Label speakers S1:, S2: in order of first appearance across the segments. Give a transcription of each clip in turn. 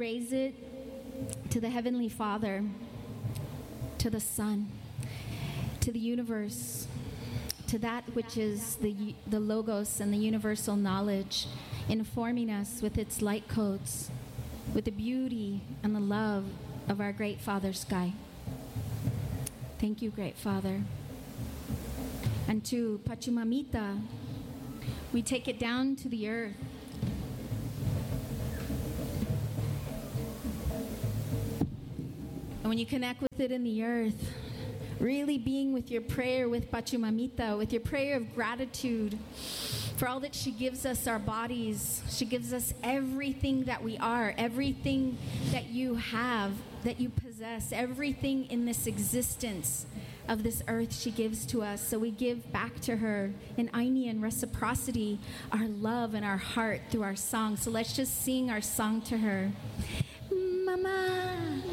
S1: raise it to the Heavenly Father, to the Son, to the universe, to that which is the Logos and the universal knowledge, informing us with its light codes, with the beauty and the love of our great Father Sky. Thank you, great Father. And to Pachamamita, we take it down to the earth. And when you connect with it in the earth, really being with your prayer with Pachamamita, with your prayer of gratitude for all that she gives us, our bodies. She gives us everything that we are, everything that you have, that you possess, everything in this existence of this earth she gives to us. So we give back to her in Ainian reciprocity our love and our heart through our song. So let's just sing our song to her. Mama,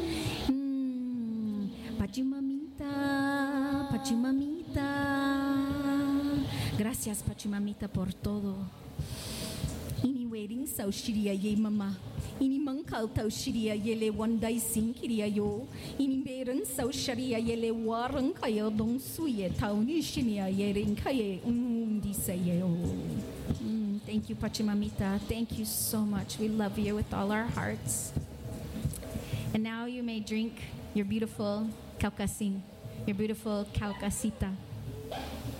S1: Pachamamita, Pachamamita. Gracias, Pachamamita, por todo. Ini wedding so shiria ye mama. Ini mangkal tau shiria yele wandai sing kiria yo. Ini beren so sharia yele warang kaya dong suye tau ni shinia yering kaya di sayo. Thank you, Pachamamita. Thank you so much. We love you with all our hearts. And now you may drink your beautiful caucasin, your beautiful caucasita.